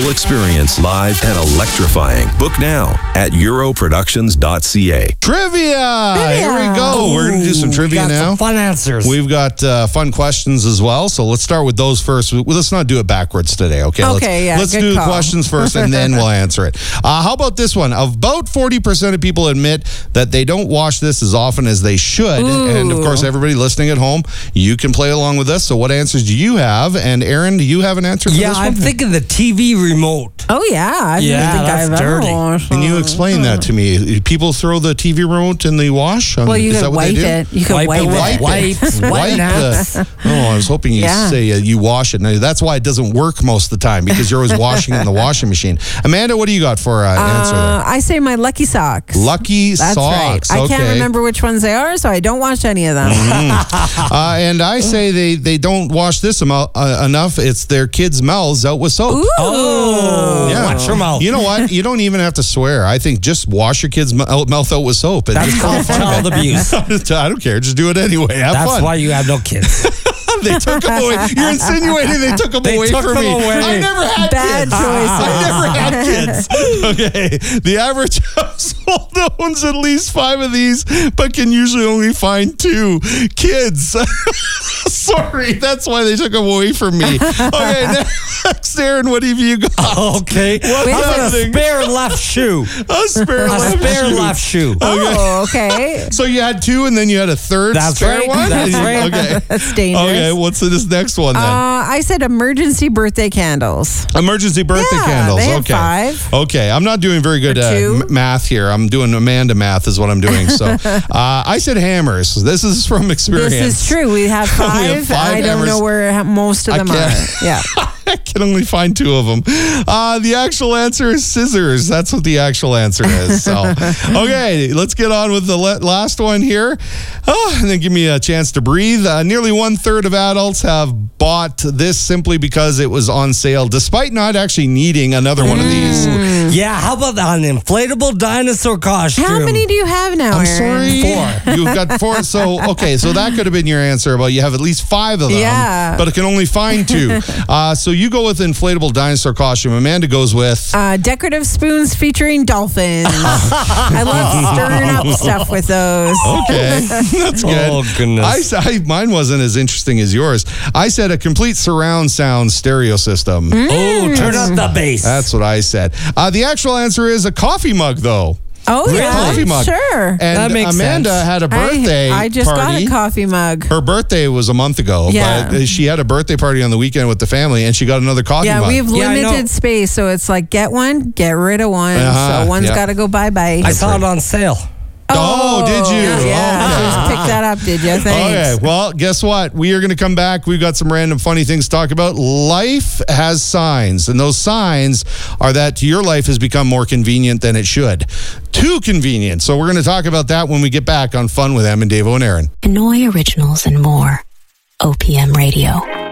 full experience, live and electrifying. Book now at europroductions.ca. Trivia! Here we go. We're going to do some trivia now. Some fun answers. We've got fun questions as well, so let's start with those first. Let's not do it backwards today, okay? Let's do the questions first, and then we'll answer it. How about this one? About 40% of people admit that they don't wash this as often as they should. Ooh. And, of course, everybody listening at home, you can play along with us. So what answers do you have? And, Aaron, do you have an answer for this one? I'm thinking the TV remote. Oh, yeah. I don't think that's I've dirty. ever washed. Can you explain that to me? People throw the TV remote in the wash? Well, you Is can that what they wipe do? it. You can wipe it. Wipe I was hoping you'd say you wash it. Now, that's why it doesn't work most of the time, because you're always washing it in the washing machine. Amanda, what do you got for an answer there? I say my Lucky Socks. Lucky That's Socks. right. I can't remember which ones they are, so I don't wash any of them. And I say they don't wash this enough. It's their kids' mouths out with soap. Ooh. Oh, Yeah. watch your mouth. You know what? You don't even have to swear. I think just wash your kids' mouth out with soap. That's called child abuse. I don't care. Just do it anyway. Have That's fun. why you have no kids. They took them away. You're insinuating they took them away from me. I never had Bad kids. choices. I never had kids. Okay. The average household owns at least 5 of these, but can usually only find 2 kids. Sorry, that's why they took them away from me. Okay, next, Aaron, what have you got? Okay. How about a spare left shoe? A spare left shoe. Oh, okay. So you had 2 and then you had a third spare right. one? That's right. Okay. That's dangerous. Okay, what's this next one then? I said emergency birthday candles. Emergency birthday candles. They have Okay. 5. Okay, I'm not doing very good Or 2. math here. I'm doing Amanda math is what I'm doing. So I said hammers. This is from experience. This is true. We have 5. We have 5 I don't hammers. know where most of them are. Yeah. I can only find 2 of them. The actual answer is scissors. That's what the actual answer is. So, okay, let's get on with the last one here. And then give me a chance to breathe. Nearly 1/3 of adults have bought this simply because it was on sale, despite not actually needing another one of these. Yeah, how about an inflatable dinosaur costume? How many do you have now, I'm Aaron? sorry. 4. You've got 4. So, okay, so that could have been your answer. Well, you have at least 5 of them, but it can only find 2. So you go with inflatable dinosaur costume. Amanda goes with decorative spoons featuring dolphins. I love stirring up stuff with those. Okay, that's good. Oh, goodness. Mine wasn't as interesting as yours. I said a complete surround sound stereo system. Oh, turn up the bass. That's what I said. The actual answer is a coffee mug, though. Oh, yeah. Coffee mug. Sure. And That makes Amanda sense. had a birthday I just got party. a coffee mug. Her birthday was a month ago, Yeah. but she had a birthday party on the weekend with the family, and she got another coffee Yeah, mug. we have Yeah, I know. limited space, so it's like get one, get rid of one. So one's got to go bye-bye. I saw it on sale. Oh, did you? Yeah, Okay. just pick that up, did you? Thanks. Okay, well, guess what? We are going to come back. We've got some random funny things to talk about. Life has signs, and those signs are that your life has become more convenient than it should. Too convenient. So we're going to talk about that when we get back on Fun with Em and Davo and Aaron. Hanoi Originals and more. OPM Radio.